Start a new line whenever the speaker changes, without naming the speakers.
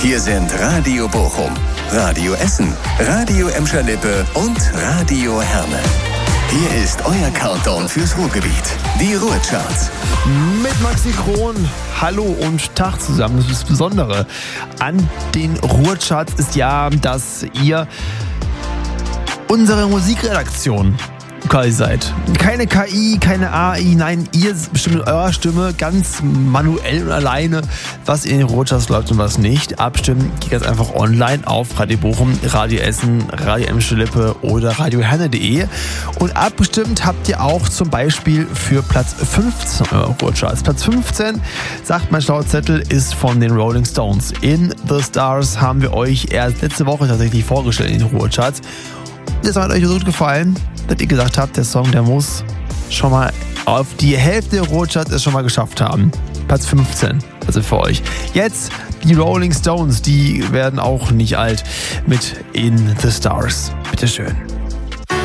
Hier sind Radio Bochum, Radio Essen, Radio Emscher-Lippe und Radio Herne. Hier ist euer Countdown fürs Ruhrgebiet, die Ruhrcharts.
Mit Maxi Kron. Hallo und Tag zusammen. Das Besondere an den Ruhrcharts ist ja, dass ihr unsere Musikredaktion quasi seid. Keine KI, keine AI, nein, ihr bestimmt mit eurer Stimme ganz manuell und alleine, was in den Ruhrcharts läuft und was nicht. Abstimmen geht jetzt einfach online auf Radio Bochum, Radio Essen, Radio Emscher-Lippe oder radioherne.de. Und abgestimmt habt ihr auch zum Beispiel für Platz 15 eurer Ruhrcharts. Platz 15, sagt mein schlauer Zettel, ist von den Rolling Stones. In the Stars haben wir euch erst letzte Woche tatsächlich vorgestellt in den Ruhrcharts. Das hat euch so gut gefallen, dass ihr gesagt habt, der Song, der muss schon mal auf die Hälfte der Ruhrcharts es schon mal geschafft haben. Platz 15, also für euch. Jetzt die Rolling Stones, die werden auch nicht alt mit In the Stars. Bitteschön.